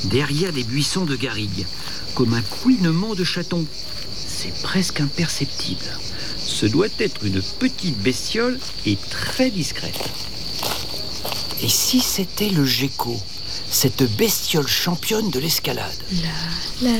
derrière des buissons de garrigues, comme un couinement de chaton. C'est presque imperceptible. Ce doit être une petite bestiole et très discrète. Et si c'était le gecko, cette bestiole championne de l'escalade? La